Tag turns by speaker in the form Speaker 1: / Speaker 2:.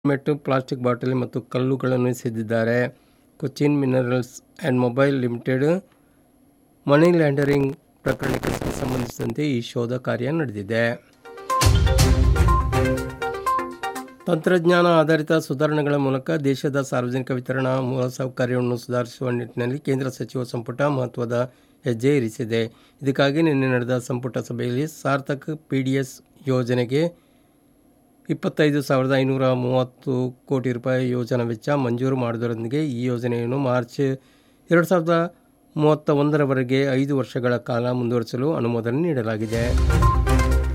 Speaker 1: ಮೆಟ್ಟು plastic ಬಾಟಲಿ ಮತ್ತು ಕಲ್ಲುಗಳನ್ನು ಎಸೆದಿದ್ದಾರೆ. Cochin minerals and mobile limited money laundering ಪ್ರಕರಣಕ್ಕೆ ಸಂಬಂಧಿಸಿದಂತೆ ಈ ಶೋಧ ಕಾರ್ಯ ನಡೆದಿದೆ. ತಂತ್ರಜ್ಞಾನ ಆಧಾರಿತ ಸುಧಾರಣೆಗಳ ಮೂಲಕ ದೇಶದ ಸಾರ್ವಜನಿಕ ವಿತರಣಾ ಮೂಲಸೌಕರ್ಯವನ್ನು ಸುಧಾರಿಸುವ ನಿಟ್ಟಿನಲ್ಲಿ ಕೇಂದ್ರ ಸಚಿವ ಸಂಪುಟ ಮಹತ್ವದ ಹೆಜ್ಜೆ ಇರಿಸಿದೆ. ಇದಕ್ಕಾಗಿ ನಿನ್ನೆ ನಡೆದ ಸಂಪುಟ ಸಭೆಯಲ್ಲಿ ಸಾರ್ಥಕ್ PDS ಯೋಜನೆಗೆ 25,530 ಕೋಟಿ ರೂಪಾಯಿ ಯೋಜನಾ ವೆಚ್ಚ ಮಂಜೂರು ಮಾಡುವುದರೊಂದಿಗೆ ಈ ಯೋಜನೆಯನ್ನು ಮಾರ್ಚ್ 2031 ರವರೆಗೆ 5 ವರ್ಷಗಳ ಕಾಲ ಮುಂದುವರಿಸಲು ಅನುಮೋದನೆ ನೀಡಲಾಗಿದೆ.